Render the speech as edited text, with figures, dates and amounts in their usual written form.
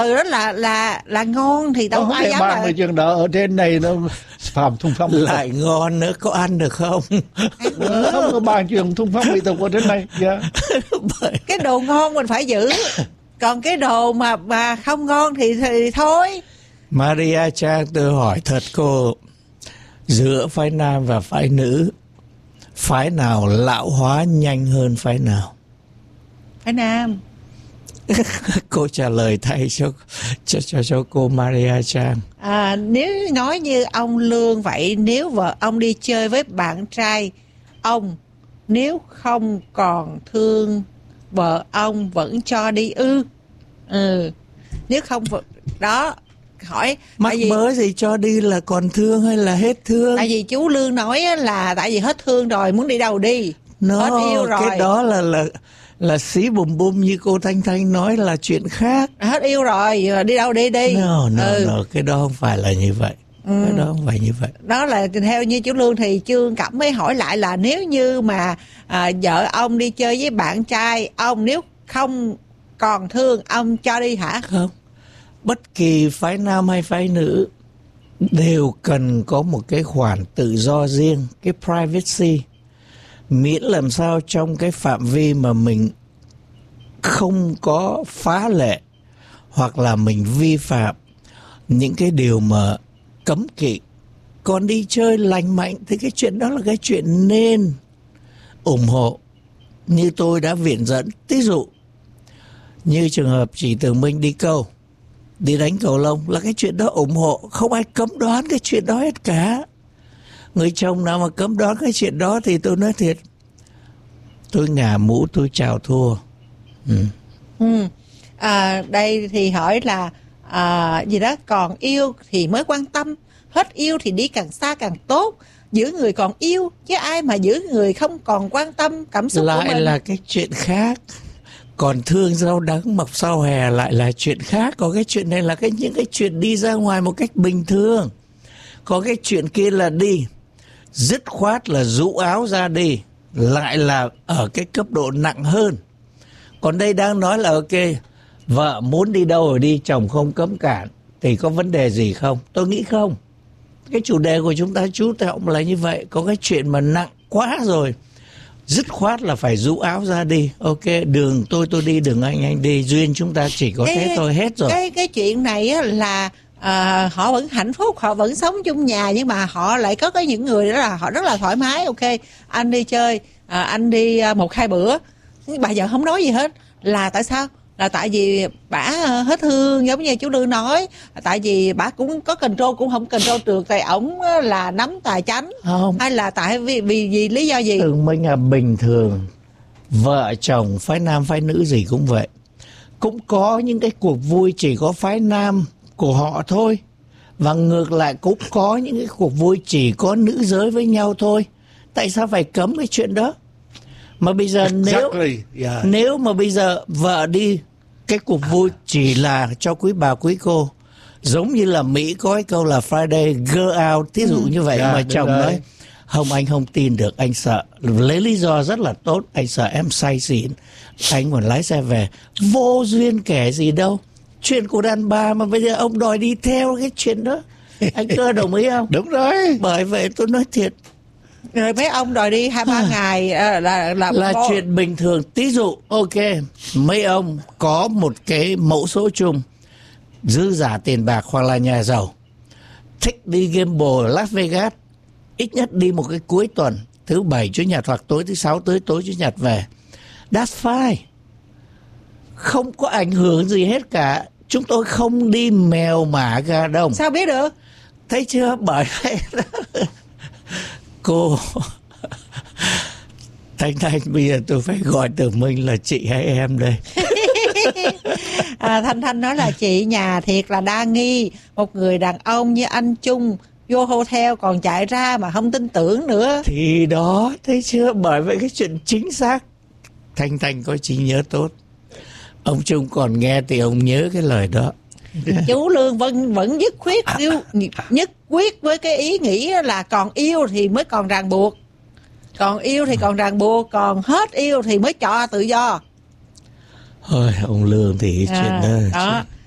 đó là ngon thì đâu ai dám bàn về chuyện đó ở trên này nó phạm thung phong lại ngon nữa, có ăn được không? Không có bàn chuyện thung phong mỹ tục ở trên này. Cái đồ ngon mình phải giữ, còn cái đồ mà không ngon thì thôi. Maria Trang, tôi hỏi thật cô, giữa phái nam và phái nữ, phái nào lão hóa nhanh hơn phái nào? Phái nam. Cô trả lời thay cho cô Maria Trang. Nếu nói như ông Lương vậy, nếu vợ ông đi chơi với bạn trai ông, nếu không còn thương vợ ông vẫn cho đi ư? Nếu không đó, hỏi mắc mớ gì cho đi, là còn thương hay là hết thương? Tại vì chú Lương nói là tại vì hết thương rồi, muốn đi đâu đi, hết yêu rồi. Cái đó là xí bùm bùm như cô Thanh Thanh nói là chuyện khác. Hết yêu rồi, đi đâu đi. No, cái đó không phải là như vậy. Cái đó không phải như vậy. Đó là theo như chú Lương thì Chương Cẩm mới hỏi lại là nếu như mà vợ ông đi chơi với bạn trai ông, nếu không còn thương ông cho đi hả? Không. Bất kỳ phái nam hay phái nữ đều cần có một cái khoản tự do riêng, cái privacy. Miễn làm sao trong cái phạm vi mà mình không có phá lệ hoặc là mình vi phạm những cái điều mà cấm kỵ. Còn đi chơi lành mạnh thì cái chuyện đó là cái chuyện nên ủng hộ. Như tôi đã viện dẫn, ví dụ như trường hợp chị Tường Minh đi câu, đi đánh cầu lông, là cái chuyện đó ủng hộ, không ai cấm đoán cái chuyện đó hết cả. Người chồng nào mà cấm đoán cái chuyện đó thì tôi nói thiệt, tôi ngả mũ, tôi chào thua. Đây thì hỏi là gì đó, còn yêu thì mới quan tâm, hết yêu thì đi càng xa càng tốt, giữ người còn yêu chứ ai mà giữ người không còn quan tâm cảm xúc của mình. Lại là cái chuyện khác. Còn thương rau đắng mọc sau hè lại là chuyện khác. Còn cái chuyện này là những cái chuyện đi ra ngoài một cách bình thường. Còn cái chuyện kia là đi dứt khoát là rũ áo ra đi, lại là ở cái cấp độ nặng hơn. Còn đây đang nói là ok, vợ muốn đi đâu rồi đi, chồng không cấm cản, thì có vấn đề gì không? Tôi nghĩ không. Cái chủ đề của chúng ta chú trọng là như vậy. Có cái chuyện mà nặng quá rồi, dứt khoát là phải rũ áo ra đi. Ok, đường tôi đi, đường anh đi, duyên chúng ta chỉ có thế thôi, hết rồi. Cái chuyện này á là họ vẫn hạnh phúc, họ vẫn sống chung nhà, nhưng mà họ lại có những người đó là họ rất là thoải mái. Ok, anh đi chơi, anh đi 1-2 bữa, bà vợ không nói gì hết. Là tại sao? Là tại vì bả hết thương, giống như chú Lương nói. Tại vì bả cũng có control, cũng không control được, tại ổng là nắm tài chánh. Không. Hay là tại vì lý do gì? Tường Minh là bình thường, vợ chồng phái nam phái nữ gì cũng vậy, cũng có những cái cuộc vui chỉ có phái nam của họ thôi, và ngược lại cũng có những cái cuộc vui chỉ có nữ giới với nhau thôi. Tại sao phải cấm cái chuyện đó? Mà bây giờ nếu mà bây giờ vợ đi cái cuộc vui chỉ là cho quý bà quý cô, giống như là Mỹ có cái câu là Friday girl out, thí dụ như vậy, mà chồng nói không, anh không tin được, anh sợ, lấy lý do rất là tốt, anh sợ em say xỉn, anh còn lái xe về, vô duyên kẻ gì đâu, chuyện của đàn bà mà bây giờ ông đòi đi theo cái chuyện đó, anh Cơ đồng ý không? Đúng rồi. Bởi vậy tôi nói thiệt, rồi mấy ông đòi đi 2-3 ngày là chuyện bình thường. Tí dụ ok, mấy ông có một cái mẫu số chung, dư giả tiền bạc hoặc là nhà giàu, thích đi gamble ở Las Vegas, ít nhất đi một cái cuối tuần, thứ Bảy Chủ nhật hoặc tối thứ Sáu tới tối Chủ nhật về, that's fine, không có ảnh hưởng gì hết cả. Chúng tôi không đi mèo mả gà đồng. Sao biết được? Thấy chưa? Bởi vậy cô Thanh Thanh, bây giờ tôi phải gọi Tường Minh là chị hay em đây. Thanh Thanh nói là chị nhà thiệt là đa nghi, một người đàn ông như anh Trung vô hotel còn chạy ra mà không tin tưởng nữa. Thì đó, thấy chưa? Bởi vậy cái chuyện chính xác. Thanh Thanh có trí nhớ tốt. Ông Trung còn nghe thì ông nhớ cái lời đó. Chú Lương vẫn nhất quyết với cái ý nghĩ là còn yêu thì mới còn ràng buộc, còn yêu thì còn ràng buộc, còn hết yêu thì mới cho tự do. Thôi ông Lương thì chuyện đó.